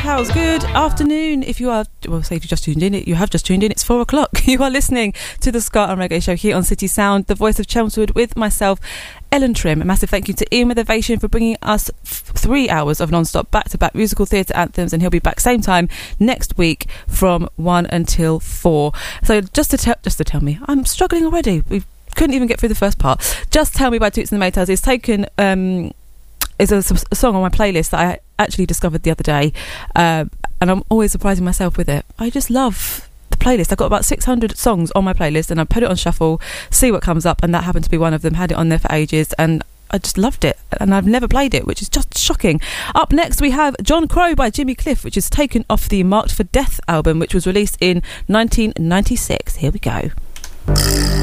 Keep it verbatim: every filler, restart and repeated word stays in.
How's good afternoon? If you are, well, say if you just tuned in, you have just tuned in. It's four o'clock. You are listening to the Ska and Reggae Show here on City Sound, the voice of Chelmsford, with myself, Ellen Trim. A massive thank you to Ian with Ovation for bringing us f- three hours of non-stop back-to-back musical theatre anthems, and he'll be back same time next week from one until four. So just to tell, just to tell me, I'm struggling already. We couldn't even get through the first part. Just Tell Me by Toots and the Maytals is taken. Um, is a, a song on my playlist that I actually discovered the other day, uh, and I'm always surprising myself with it. I just love the playlist. I've got about six hundred songs on my playlist, and I put it on shuffle, see what comes up, and that happened to be one of them. Had it on there for ages, and I just loved it, and I've never played it, which is just shocking. Up next we have John Crow by Jimmy Cliff, which is taken off the Marked for Death album, which was released in nineteen ninety-six. Here we go.